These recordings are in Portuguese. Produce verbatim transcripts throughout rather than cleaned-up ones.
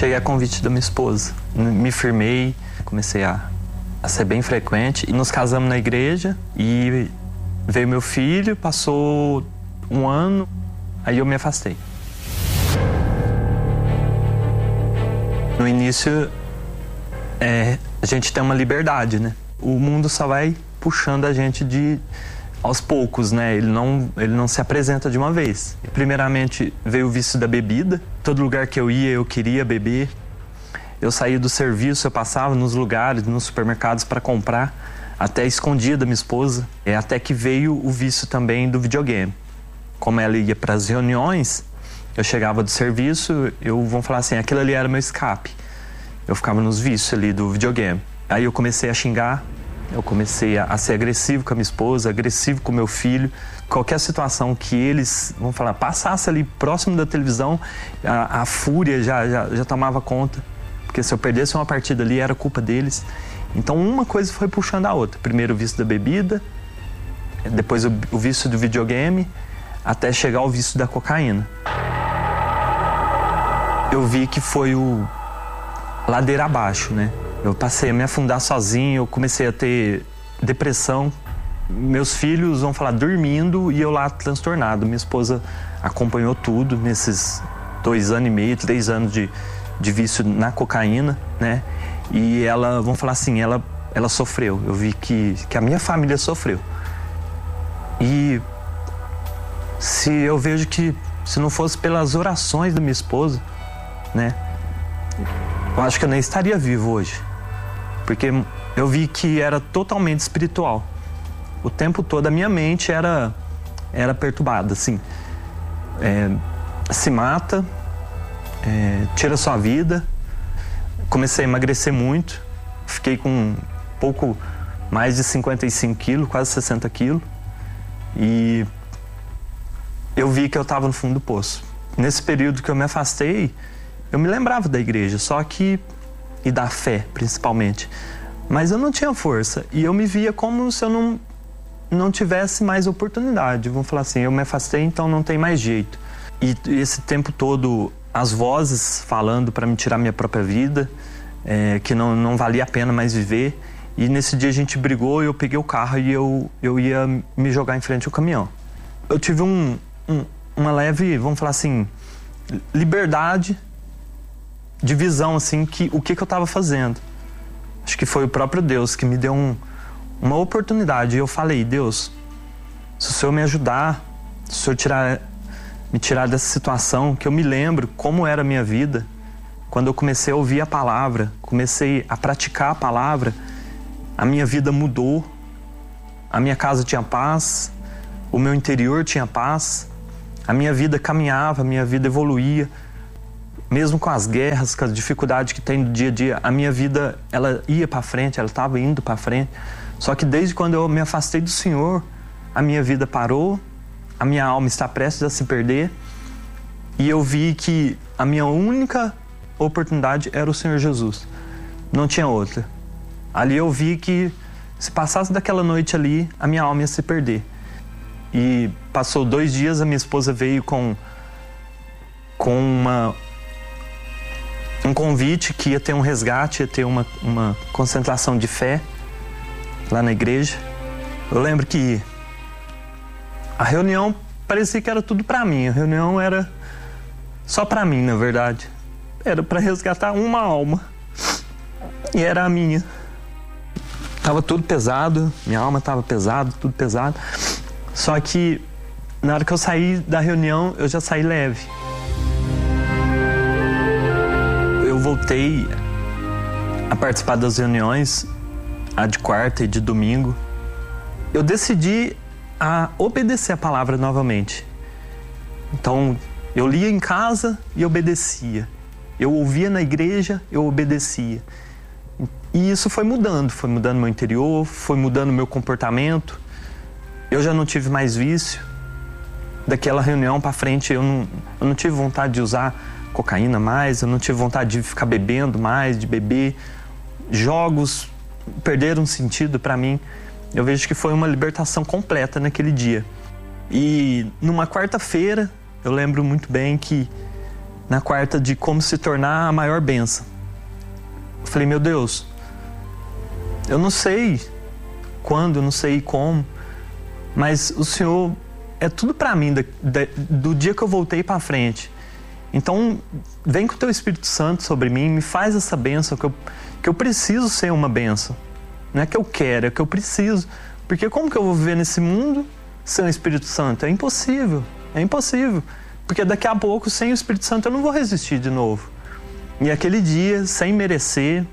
Cheguei a convite da minha esposa. Me firmei, comecei a, a ser bem frequente. E nos casamos na igreja e veio meu filho, passou um ano, aí eu me afastei. No início, é, a gente tem uma liberdade, né? O mundo só vai puxando a gente de aos poucos, né? Ele não, ele não se apresenta de uma vez. Primeiramente, veio o vício da bebida. Todo lugar que eu ia, eu queria beber. Eu saía do serviço, eu passava nos lugares, nos supermercados para comprar, até escondia da minha esposa. É, até que veio o vício também do videogame. Como ela ia para as reuniões, eu chegava do serviço, eu vou falar assim, aquilo ali era meu escape. Eu ficava nos vícios ali do videogame. Aí eu comecei a xingar, eu comecei a, a ser agressivo com a minha esposa, agressivo com o meu filho. Qualquer situação que eles, vamos falar, passasse ali próximo da televisão, a, a fúria já, já, já tomava conta. Porque se eu perdesse uma partida ali, era culpa deles. Então uma coisa foi puxando a outra. Primeiro o vício da bebida, depois o, o vício do videogame, até chegar ao vício da cocaína. Eu vi que foi o ladeira abaixo, né? Eu passei a me afundar sozinho, eu comecei a ter depressão. Meus filhos, vão falar, dormindo e eu lá transtornado. Minha esposa acompanhou tudo nesses dois anos e meio, três anos de, de vício na cocaína, né? E ela, vamos falar assim, ela, ela sofreu. Eu vi que, que a minha família sofreu. E se eu vejo que se não fosse pelas orações da minha esposa, né? Eu acho que eu nem estaria vivo hoje. Porque eu vi que era totalmente espiritual. O tempo todo a minha mente era, era perturbada, assim. É, se mata, é, tira sua vida. Comecei a emagrecer muito. Fiquei com um pouco mais de cinquenta e cinco quilos, quase sessenta quilos. E eu vi que eu estava no fundo do poço. Nesse período que eu me afastei, eu me lembrava da igreja, só que... e da fé, principalmente. Mas eu não tinha força. E eu me via como se eu não, não tivesse mais oportunidade. Vamos falar assim, eu me afastei, então não tem mais jeito. E esse tempo todo, as vozes falando para me tirar minha própria vida, é, que não, não valia a pena mais viver. E nesse dia a gente brigou, eu peguei o carro e eu, eu ia me jogar em frente ao caminhão. Eu tive um, um, uma leve, vamos falar assim, liberdade de visão, assim, que, o que, que eu estava fazendo. Acho que foi o próprio Deus que me deu um, uma oportunidade. E eu falei, Deus, se o Senhor me ajudar, se o Senhor tirar, me tirar dessa situação, que eu me lembro como era a minha vida, quando eu comecei a ouvir a palavra, comecei a praticar a palavra, a minha vida mudou, a minha casa tinha paz, o meu interior tinha paz, a minha vida caminhava, a minha vida evoluía. Mesmo com as guerras, com as dificuldades que tem no dia a dia, a minha vida, ela ia para frente, ela estava indo para frente. Só que desde quando eu me afastei do Senhor, a minha vida parou, a minha alma está prestes a se perder. E eu vi que a minha única oportunidade era o Senhor Jesus. Não tinha outra. Ali eu vi que se passasse daquela noite ali, a minha alma ia se perder. E passou dois dias, a minha esposa veio com, com uma... um convite que ia ter um resgate, ia ter uma, uma concentração de fé lá na igreja. Eu lembro que a reunião parecia que era tudo para mim. A reunião era só para mim, na verdade. Era para resgatar uma alma. E era a minha. Tava tudo pesado, minha alma tava pesado, tudo pesado. Só que na hora que eu saí da reunião, eu já saí leve. Voltei a participar das reuniões, a de quarta e de domingo. Eu decidi a obedecer a palavra novamente. Então, eu lia em casa e obedecia. Eu ouvia na igreja, eu obedecia. E isso foi mudando, foi mudando meu interior, foi mudando meu comportamento. Eu já não tive mais vício. Daquela reunião para frente, eu não, eu não tive vontade de usar cocaína mais, eu não tive vontade de ficar bebendo mais, de beber. Jogos perderam sentido para mim. Eu vejo que foi uma libertação completa naquele dia. E numa quarta-feira, eu lembro muito bem que na quarta de como se tornar a maior bênção. Eu falei, meu Deus, eu não sei quando, eu não sei como, mas o Senhor é tudo para mim da, da, do dia que eu voltei para frente. Então, vem com o Teu Espírito Santo sobre mim, me faz essa bênção, que eu, que eu preciso ser uma bênção. Não é que eu quero, é que eu preciso. Porque como que eu vou viver nesse mundo sem o Espírito Santo? É impossível, é impossível. Porque daqui a pouco, sem o Espírito Santo, eu não vou resistir de novo. E aquele dia, sem merecer,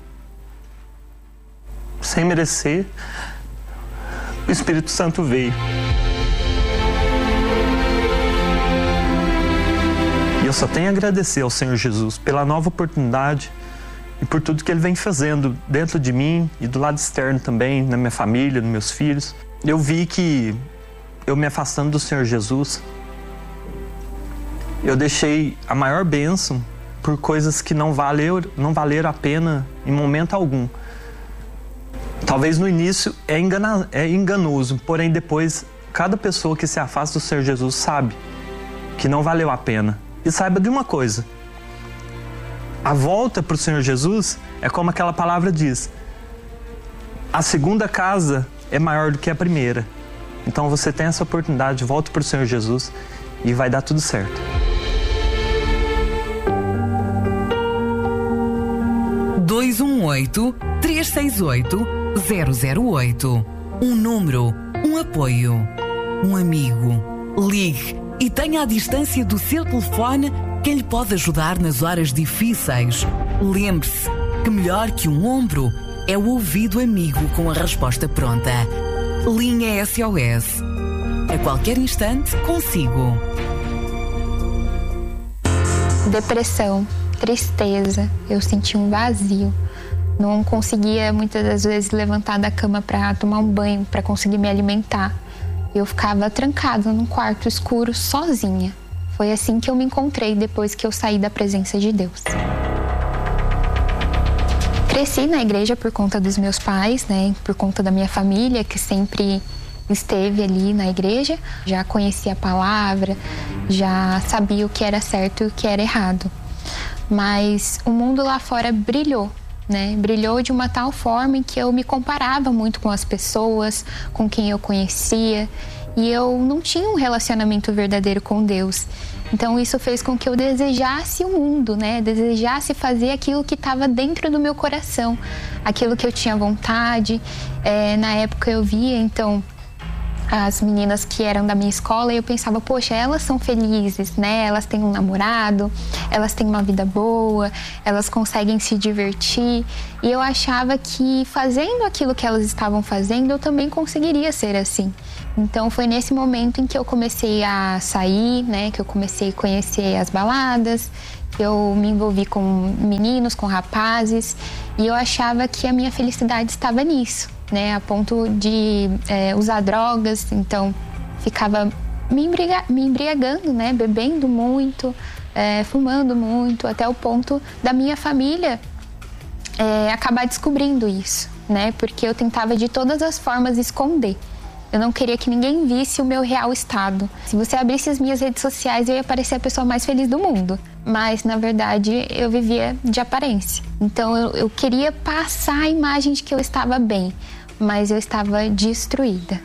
sem merecer, o Espírito Santo veio. E eu só tenho a agradecer ao Senhor Jesus pela nova oportunidade e por tudo que Ele vem fazendo dentro de mim e do lado externo também, na minha família, nos meus filhos. Eu vi que eu me afastando do Senhor Jesus, eu deixei a maior bênção por coisas que não valeram, não valeram a pena em momento algum. Talvez no início é, engana, é enganoso, porém depois cada pessoa que se afasta do Senhor Jesus sabe que não valeu a pena. E saiba de uma coisa, a volta para o Senhor Jesus é como aquela palavra diz, a segunda casa é maior do que a primeira. Então você tem essa oportunidade, volta para o Senhor Jesus e vai dar tudo certo. dois um oito, três seis oito, zero zero oito. Um número, um apoio, um amigo. Ligue e tenha à distância do seu telefone quem lhe pode ajudar nas horas difíceis. Lembre-se que melhor que um ombro é o ouvido amigo com a resposta pronta. Linha S O S. A qualquer instante, consigo. Depressão, tristeza, eu senti um vazio. Não conseguia muitas das vezes levantar da cama para tomar um banho, para conseguir me alimentar. Eu ficava trancada num quarto escuro sozinha. Foi assim que eu me encontrei depois que eu saí da presença de Deus. Cresci na igreja por conta dos meus pais, né? Por conta da minha família, que sempre esteve ali na igreja. Já conhecia a palavra, já sabia o que era certo e o que era errado. Mas o mundo lá fora brilhou, né? Brilhou de uma tal forma em que eu me comparava muito com as pessoas, com quem eu conhecia. E eu não tinha um relacionamento verdadeiro com Deus. Então isso fez com que eu desejasse o mundo, né? Desejasse fazer aquilo que estava dentro do meu coração, aquilo que eu tinha vontade. É, na época eu via, então, as meninas que eram da minha escola e eu pensava, poxa, elas são felizes, né? Elas têm um namorado, elas têm uma vida boa, elas conseguem se divertir. E eu achava que fazendo aquilo que elas estavam fazendo, eu também conseguiria ser assim. Então foi nesse momento em que eu comecei a sair, né? Que eu comecei a conhecer as baladas, que eu me envolvi com meninos, com rapazes. E eu achava que a minha felicidade estava nisso, né? A ponto de é, usar drogas. Então ficava me, embriga, me embriagando, né? Bebendo muito, é, fumando muito, até o ponto da minha família é, acabar descobrindo isso, né? Porque eu tentava de todas as formas esconder. Eu não queria que ninguém visse o meu real estado. Se você abrisse as minhas redes sociais, eu ia parecer a pessoa mais feliz do mundo. Mas, na verdade, eu vivia de aparência. Então, eu, eu queria passar a imagem de que eu estava bem, mas eu estava destruída.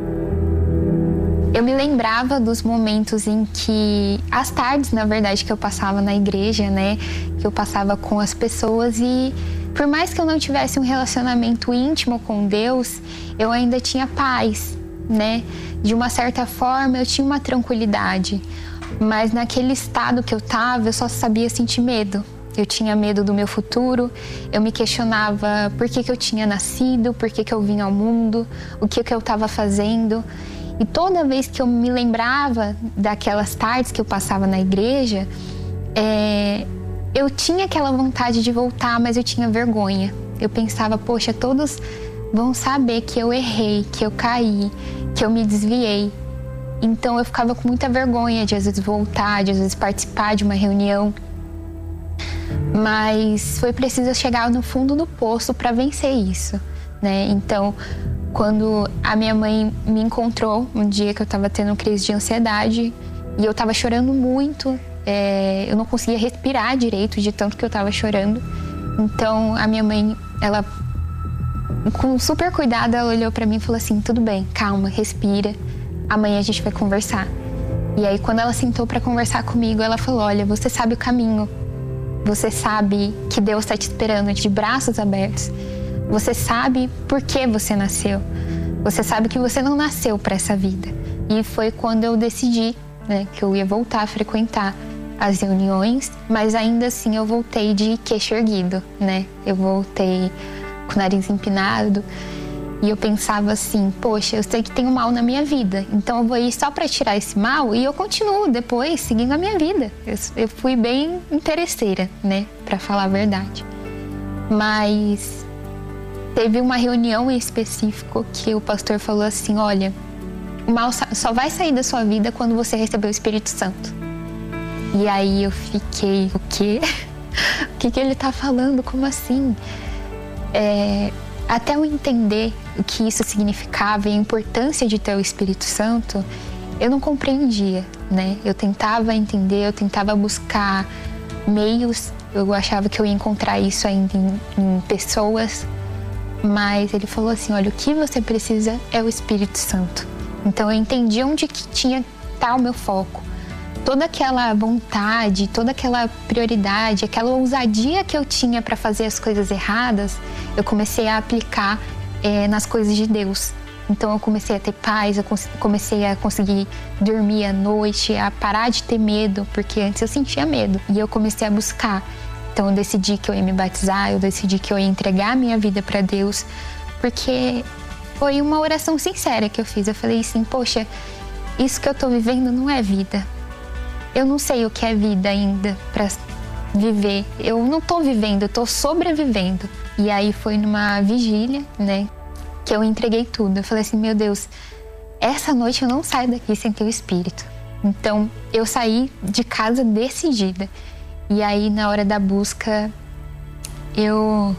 Eu me lembrava dos momentos em que... As tardes, na verdade, que eu passava na igreja, né? Que eu passava com as pessoas e... Por mais que eu não tivesse um relacionamento íntimo com Deus, eu ainda tinha paz, né? De uma certa forma, eu tinha uma tranquilidade. Mas naquele estado que eu estava, eu só sabia sentir medo. Eu tinha medo do meu futuro, eu me questionava por que que eu tinha nascido, por que que eu vim ao mundo, o que que eu estava fazendo. E toda vez que eu me lembrava daquelas tardes que eu passava na igreja, é... eu tinha aquela vontade de voltar, mas eu tinha vergonha. Eu pensava, poxa, todos vão saber que eu errei, que eu caí, que eu me desviei. Então eu ficava com muita vergonha de às vezes voltar, de às vezes participar de uma reunião. Mas foi preciso chegar no fundo do poço para vencer isso, né? Então, quando a minha mãe me encontrou, um dia que eu estava tendo crise de ansiedade, e eu estava chorando muito, é, eu não conseguia respirar direito de tanto que eu tava chorando. Então a minha mãe, ela, com super cuidado, ela olhou pra mim e falou assim: tudo bem, calma, respira, amanhã a gente vai conversar. E aí quando ela sentou pra conversar comigo, ela falou: olha, você sabe o caminho, você sabe que Deus tá te esperando de braços abertos, você sabe por que você nasceu, você sabe que você não nasceu pra essa vida. E foi quando eu decidi, né, que eu ia voltar a frequentar as reuniões, mas ainda assim eu voltei de queixo erguido, né? Eu voltei com o nariz empinado e eu pensava assim: poxa, eu sei que tem um mal na minha vida, então eu vou ir só para tirar esse mal e eu continuo depois seguindo a minha vida. Eu, eu fui bem interesseira, né, para falar a verdade. Mas teve uma reunião em específico que o pastor falou assim: olha, o mal só vai sair da sua vida quando você receber o Espírito Santo. E aí eu fiquei: o quê? O que que ele tá falando? Como assim? É, até eu entender o que isso significava e a importância de ter o Espírito Santo, eu não compreendia, né? Eu tentava entender, eu tentava buscar meios, eu achava que eu ia encontrar isso ainda em, em pessoas, mas ele falou assim: olha, o que você precisa é o Espírito Santo. Então eu entendi onde que tinha que estar o meu foco. Toda aquela vontade, toda aquela prioridade, aquela ousadia que eu tinha para fazer as coisas erradas, eu comecei a aplicar é, nas coisas de Deus. Então eu comecei a ter paz, eu comecei a conseguir dormir à noite, a parar de ter medo, porque antes eu sentia medo. E eu comecei a buscar. Então eu decidi que eu ia me batizar, eu decidi que eu ia entregar a minha vida para Deus, porque foi uma oração sincera que eu fiz. Eu falei assim: poxa, isso que eu tô vivendo não é vida. Eu não sei o que é vida ainda para viver. Eu não tô vivendo, eu tô sobrevivendo. E aí foi numa vigília, né, que eu entreguei tudo. Eu falei assim: meu Deus, essa noite eu não saio daqui sem ter o Espírito. Então eu saí de casa decidida. E aí na hora da busca, eu...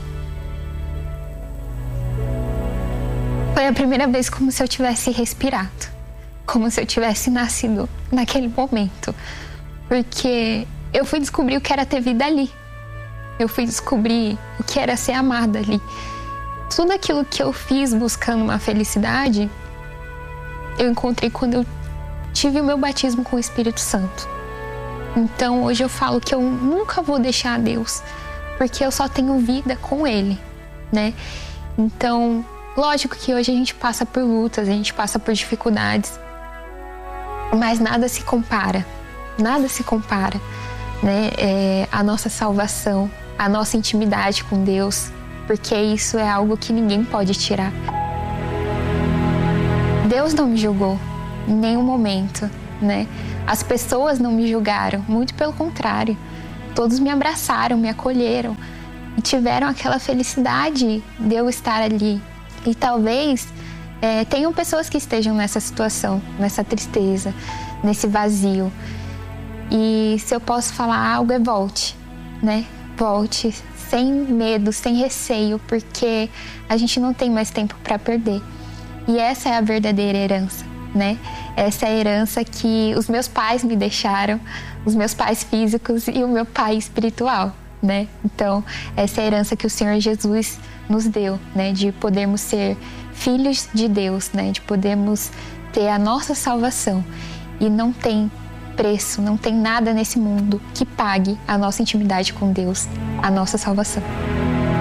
foi a primeira vez como se eu tivesse respirado. Como se eu tivesse nascido naquele momento. Porque eu fui descobrir o que era ter vida ali. Eu fui descobrir o que era ser amada ali. Tudo aquilo que eu fiz buscando uma felicidade, eu encontrei quando eu tive o meu batismo com o Espírito Santo. Então hoje eu falo que eu nunca vou deixar Deus, porque eu só tenho vida com Ele, né? Então, lógico que hoje a gente passa por lutas, a gente passa por dificuldades, mas nada se compara. Nada se compara, né? É, a nossa salvação, a nossa intimidade com Deus, porque isso é algo que ninguém pode tirar. Deus não me julgou em nenhum momento, né? As pessoas não me julgaram, muito pelo contrário. Todos me abraçaram, me acolheram e tiveram aquela felicidade de eu estar ali. E talvez é, tenham pessoas que estejam nessa situação, nessa tristeza, nesse vazio. E se eu posso falar algo, é volte, né? Volte sem medo, sem receio, porque a gente não tem mais tempo para perder. E essa é a verdadeira herança, né? Essa é a herança que os meus pais me deixaram, os meus pais físicos e o meu pai espiritual, né? Então, essa é a herança que o Senhor Jesus nos deu, né? De podermos ser filhos de Deus, né? De podermos ter a nossa salvação. E não tem preço, não tem nada nesse mundo que pague a nossa intimidade com Deus, a nossa salvação.